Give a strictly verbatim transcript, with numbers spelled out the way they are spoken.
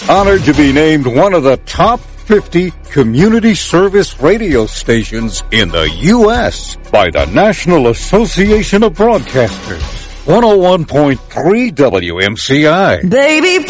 Honored to be named one of the top fifty community service radio stations in the U S by the National Association of Broadcasters. one oh one point three W M C I. Baby.